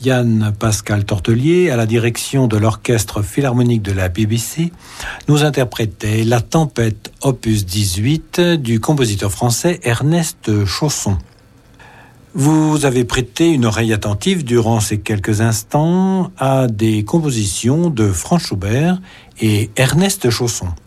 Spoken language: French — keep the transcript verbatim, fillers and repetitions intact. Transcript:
Yann Pascal Tortelier, à la direction de l'Orchestre Philharmonique de la B B C, nous interprétait La Tempête, opus dix-huit, du compositeur français Ernest Chausson. Vous avez prêté une oreille attentive durant ces quelques instants à des compositions de Franz Schubert et Ernest Chausson.